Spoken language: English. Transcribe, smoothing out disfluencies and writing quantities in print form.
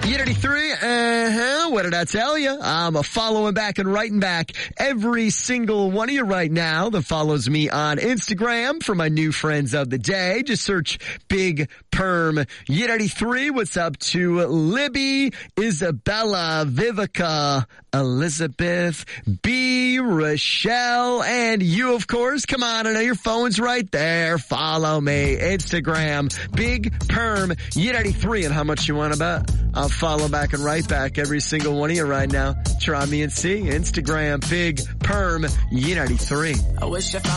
Unity 3, what did I tell you? I'm following back and writing back every single one of you right now that follows me on Instagram for my new friends of the day. Just search Big Perm Unity 3. What's up to Libby, Isabella, Vivica, Elizabeth, B, Rochelle, and you, of course. Come on, I know your phone's right there. Follow me. Instagram, Big Perm Unity 3. And how much you want to bet? I'll follow back and write back every single one of you right now. Try me and see. Instagram, Big Perm Unity 3. I wish I found